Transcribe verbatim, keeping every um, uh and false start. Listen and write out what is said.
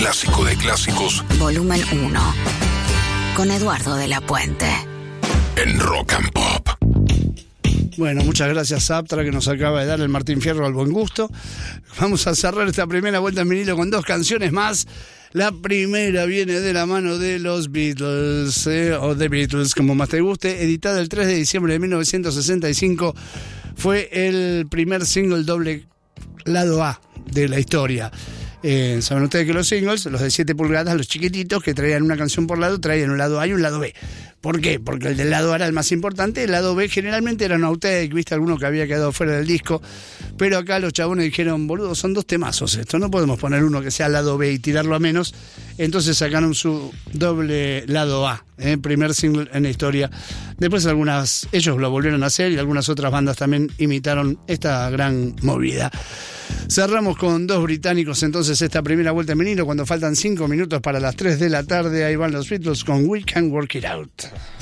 clásico de clásicos. Volumen uno. Con Eduardo de la Puente. En Rock and Pop. Bueno, muchas gracias a Aptra, que nos acaba de dar el Martín Fierro al buen gusto. Vamos a cerrar esta primera vuelta en vinilo con dos canciones más. La primera viene de la mano de los Beatles, eh, o The Beatles, como más te guste, editada el tres de diciembre de mil novecientos sesenta y cinco. Fue el primer single doble lado A de la historia. Eh, Saben ustedes que los singles, los de siete pulgadas, los chiquititos, que traían una canción por lado, traían un lado A y un lado B. ¿Por qué? Porque el del lado A era el más importante, el lado B generalmente era un outtake, viste, alguno que había quedado fuera del disco, pero acá los chabones dijeron, boludo, son dos temazos esto, no podemos poner uno que sea lado B y tirarlo a menos, entonces sacaron su doble lado A, eh, primer single en la historia. Después algunas, ellos lo volvieron a hacer y algunas otras bandas también imitaron esta gran movida. Cerramos con dos británicos entonces esta primera vuelta en vinilo, cuando faltan cinco minutos para las tres de la tarde. Ahí van los Beatles con We Can Work It Out.